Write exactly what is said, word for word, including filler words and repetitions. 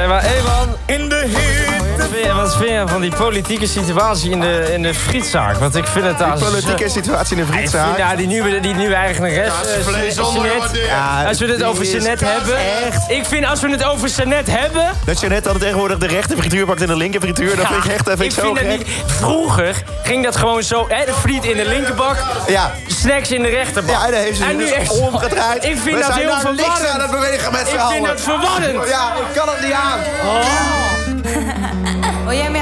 Hey, maar Eman, In de hitte. wat vind je van die politieke situatie in de, in de frietzaak? Want ik vind het daar... Die politieke situatie in de frietzaak. Ja, die nieuwe, die nieuwe eigenares. Ja, uh, vlees zonder Jeanette. gewaardeerd. Ja, Als we het die over is Jeanette hebben... echt. Ik vind als we het over Jeanette hebben... Dat je net dan tegenwoordig de rechter frituur pakt en de linker frituur. Dat vind ik echt dat vind ik zo vind gek. het niet... Vroeger ging dat gewoon zo... Hè, de friet in de linkerbak, Ja. snacks in de rechterbak. Ja, en dan heeft ze en nu dus echt omgedraaid. Ik vind We dat zijn heel daar niks verwarrend. aan het bewegen met z'n Ik vind allen. dat verwarrend. Ja, ik kan het niet aan. Óyeme